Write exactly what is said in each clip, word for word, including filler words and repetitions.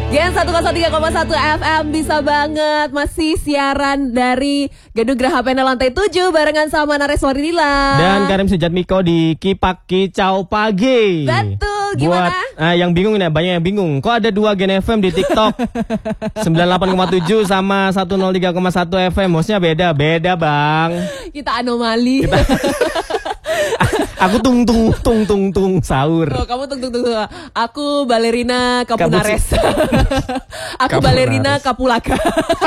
Gen seratus tiga koma satu F M bisa banget. Masih siaran dari Gedung Geraha Panel lantai tujuh barengan sama Nares Warinila dan Karim Sujatmiko di Kipak Kicau Pagi. Betul, gimana? Buat uh, yang bingung nih, banyak yang bingung. Kok ada dua Gen F M di TikTok? sembilan puluh delapan koma tujuh sama seratus tiga koma satu F M. Hostnya beda, beda bang. Kita anomali. Kita... Aku tung tung tung tung tung sahur. Oh, kamu tung tung tung. Aku balerina Kapunares. Aku balerina Kapulaga.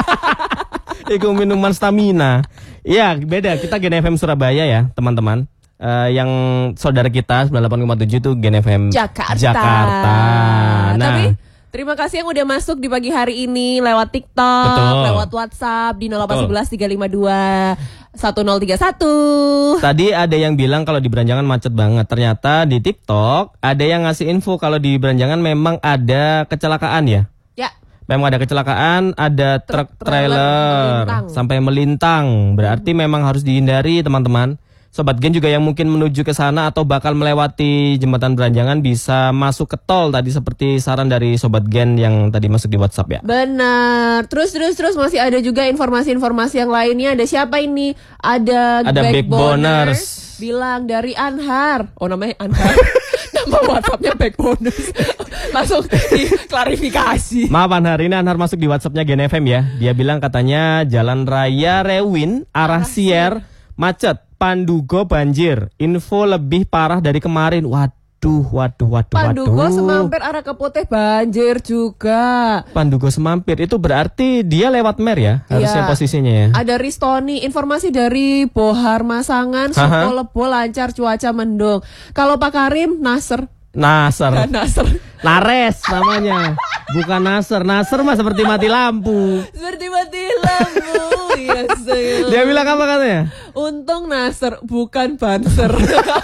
Iku minuman stamina. Iya, beda. Kita Gen F M Surabaya ya, teman-teman. Uh, yang saudara kita sembilan puluh delapan koma tujuh itu Gen F M Jakarta. Jakarta. Nah, tapi terima kasih yang udah masuk di pagi hari ini lewat TikTok, betul, lewat WhatsApp di nol delapan satu satu tiga lima dua satu nol tiga satu. Tadi ada yang bilang kalau di Beranjangan macet banget. Ternyata di TikTok ada yang ngasih info kalau di Beranjangan memang ada kecelakaan ya. Ya. Memang ada kecelakaan, ada truk, truk trailer melintang. Sampai melintang. Berarti hmm. memang harus dihindari teman-teman. Sobat Gen juga yang mungkin menuju ke sana atau bakal melewati jembatan Beranjangan bisa masuk ke tol tadi seperti saran dari Sobat Gen yang tadi masuk di WhatsApp ya. Benar. Terus terus terus masih ada juga informasi-informasi yang lainnya. Ada siapa ini? Ada, ada Backboners bilang dari Anhar. Oh namanya Anhar. Nama WhatsAppnya Backboners. Langsung diklarifikasi. Maaf Anhar, ini Anhar masuk di WhatsAppnya Gen F M ya. Dia bilang katanya Jalan Raya Rewin arah Sier macet. Pandugo banjir, info lebih parah dari kemarin. Waduh, waduh, waduh, Pandugo waduh. Semampir arah Keputih banjir juga. Pandugo Semampir itu berarti dia lewat Mer ya, harusnya ya, posisinya ya. Ada Ristoni, informasi dari Bohar Masangan, Suko Lebo lancar cuaca mendung. Kalau Pak Karim, Nasr. Nasr. Nasr. Nares namanya. Bukan Nasr. Nasr mah seperti mati lampu. Seperti mati lampu. Yes, dia bilang apa katanya? Untung Nasr bukan Banser.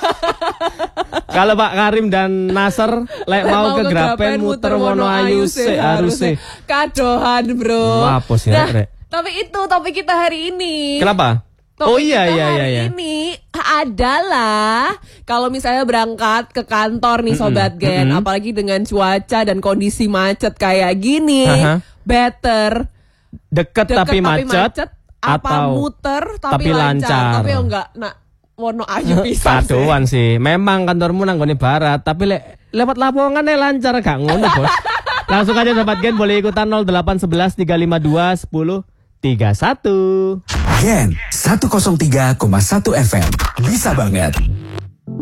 Kalau Pak Karim dan Nasr lek mau, mau ke Grapen muter Wono Ayu se haruse. Kadohan, Bro. Wah, pos ya, nah, tapi itu topik kita hari ini. Kenapa? Topik oh iya kita iya hari iya. ini adalah kalau misalnya berangkat ke kantor nih Sobat Gen, mm-hmm. apalagi dengan cuaca dan kondisi macet kayak gini, uh-huh. better deket, deket tapi, tapi macet, macet apa atau muter tapi, tapi lancar. lancar. Tapi enggak, nak Wono Ayu bisa sih. Kadoan sih. Memang kantormu nang gone barat, tapi le, lewat Lamongan ya lancar gak ngono, Bos. Langsung aja Sobat Gen boleh ikutan nol delapan satu satu tiga lima dua sepuluh tiga satu. Gen seratus tiga koma satu F M bisa banget.